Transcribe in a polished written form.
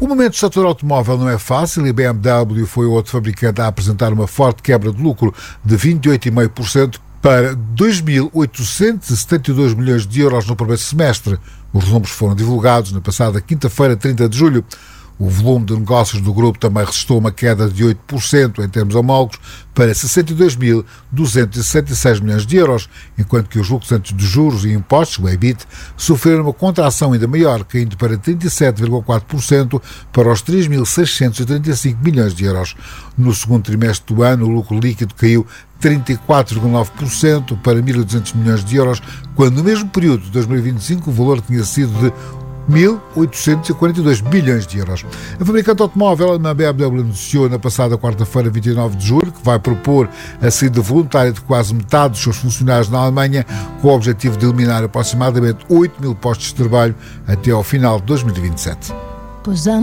O momento do setor automóvel não é fácil e a BMW foi o outro fabricante a apresentar uma forte quebra de lucro de 28,5% para 2.872 milhões de euros no primeiro semestre. Os números foram divulgados na passada quinta-feira, 30 de julho. O volume de negócios do grupo também registrou uma queda de 8% em termos homólogos para 62.266 milhões de euros, enquanto que os lucros antes de juros e impostos, o EBIT, sofreram uma contração ainda maior, caindo para 37,4% para os 3.635 milhões de euros. No segundo trimestre do ano, o lucro líquido caiu 34,9% para 1.200 milhões de euros, quando no mesmo período de 2025 o valor tinha sido de 1.842 bilhões de euros. A fabricante automóvel alemã BMW anunciou na passada quarta-feira, 29 de julho, que vai propor a saída voluntária de quase metade dos seus funcionários na Alemanha, com o objetivo de eliminar aproximadamente 8.000 postos de trabalho até ao final de 2027.